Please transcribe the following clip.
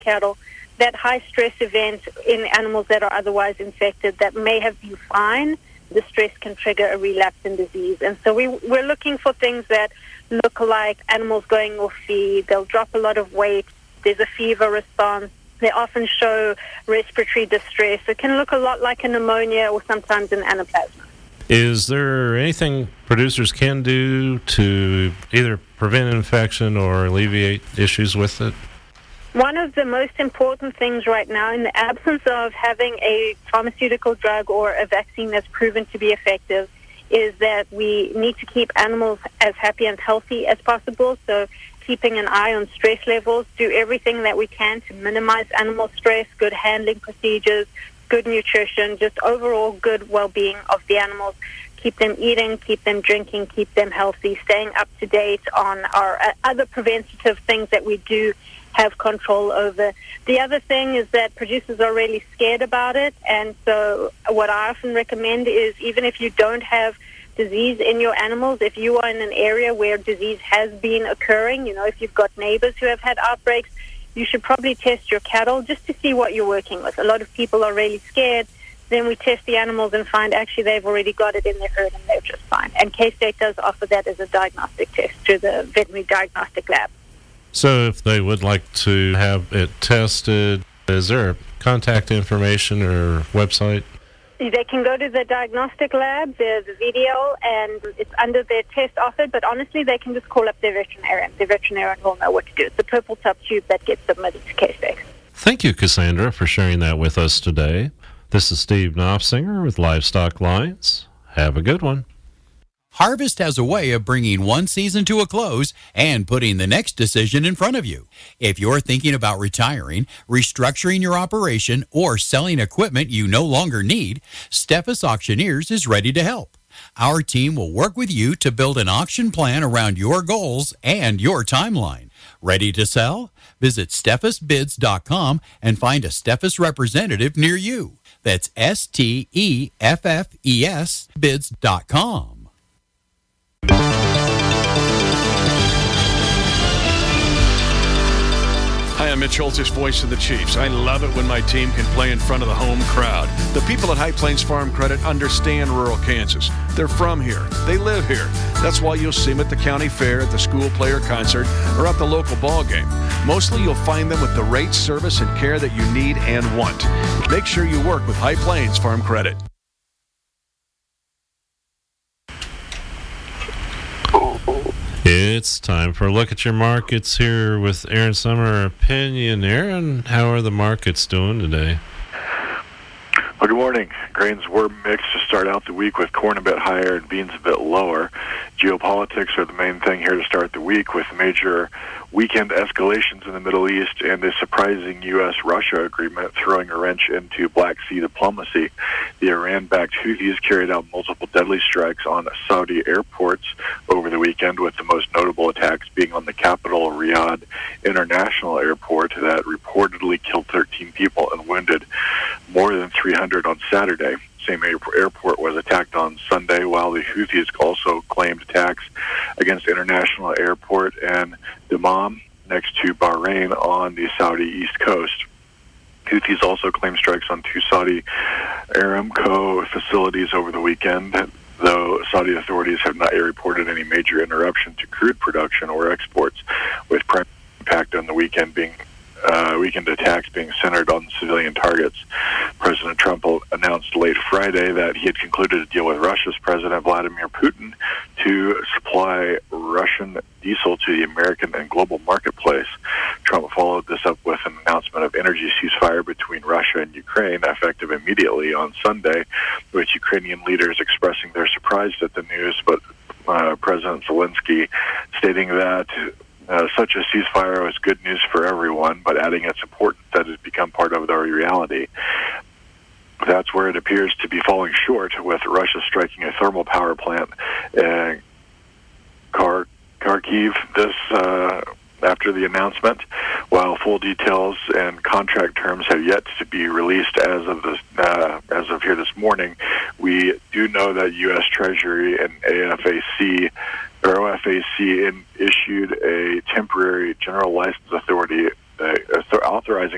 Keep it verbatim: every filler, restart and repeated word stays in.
cattle, that high stress event in animals that are otherwise infected that may have been fine, the stress can trigger a relapse in disease. And so we, we're looking for things that look like animals going off feed. They'll drop a lot of weight. There's a fever response. They often show respiratory distress. It can look a lot like a pneumonia or sometimes an anaplasma. Is there anything producers can do to either prevent infection or alleviate issues with it? One of the most important things right now, in the absence of having a pharmaceutical drug or a vaccine that's proven to be effective, is that we need to keep animals as happy and healthy as possible. So keeping an eye on stress levels, do everything that we can to minimize animal stress, good handling procedures, good nutrition, just overall good well-being of the animals. Keep them eating, keep them drinking, keep them healthy, staying up to date on our uh, other preventative things that we do have control over. The other thing is that producers are really scared about it, and so what I often recommend is even if you don't have disease in your animals, if you are in an area where disease has been occurring, you know, if you've got neighbors who have had outbreaks, you should probably test your cattle just to see what you're working with. A lot of people are really scared. Then we test the animals and find actually they've already got it in their herd and they're just fine. And K-State does offer that as a diagnostic test through the veterinary diagnostic lab. So if they would like to have it tested, is there contact information or website? They can go to the diagnostic lab, the, the video, and it's under their test offered, but honestly, they can just call up their veterinarian. The veterinarian will know what to do. It's the purple top tube that gets submitted to K-State. Thank you, Cassandra, for sharing that with us today. This is Steve Knopfsinger with Livestock Lines. Have a good one. Harvest has a way of bringing one season to a close and putting the next decision in front of you. If you're thinking about retiring, restructuring your operation, or selling equipment you no longer need, Steffes Auctioneers is ready to help. Our team will work with you to build an auction plan around your goals and your timeline. Ready to sell? Visit Steffes Bids dot com and find a Steffes representative near you. That's S T E F F E S bids dot com. Hi, I'm Mitch Holtis, voice of the Chiefs. I love it when my team can play in front of the home crowd. The people at High Plains Farm Credit understand rural Kansas. They're from here. They live here. That's why you'll see them at the county fair, at the school player concert, or at the local ball game. Mostly you'll find them with the rate, service, and care that you need and want. Make sure you work with High Plains Farm Credit. It's time for a look at your markets here with Aaron Summer Opinion. Aaron, how are the markets doing today? Well, good morning. Grains were mixed to start out the week with corn a bit higher and beans a bit lower. Geopolitics are the main thing here to start the week with major weekend escalations in the Middle East and a surprising U S Russia agreement throwing a wrench into Black Sea diplomacy. The Iran-backed Houthis carried out multiple deadly strikes on Saudi airports over the weekend, with the most notable attacks being on the capital Riyadh International Airport that reportedly killed thirteen people and wounded more than three hundred on Saturday. Same airport was attacked on Sunday, while the Houthis also claimed attacks against International Airport and Dammam next to Bahrain on the Saudi east coast. Houthis also claimed strikes on two Saudi Aramco facilities over the weekend, though Saudi authorities have not yet reported any major interruption to crude production or exports, with primary impact on the weekend being Uh, weekend attacks being centered on civilian targets. President Trump announced late Friday that he had concluded a deal with Russia's President Vladimir Putin to supply Russian diesel to the American and global marketplace. Trump followed this up with an announcement of energy ceasefire between Russia and Ukraine, effective immediately on Sunday, with Ukrainian leaders expressing their surprise at the news, but uh, President Zelensky stating that Uh, such a ceasefire is good news for everyone, but adding it's important that it become part of our reality. That's where it appears to be falling short, with Russia striking a thermal power plant in Khar- Kharkiv this uh, after the announcement. While full details and contract terms have yet to be released as of this, uh, as of here this morning, we do know that U S Treasury and A F A C or O F A C in, issued a temporary general license authority uh, authorizing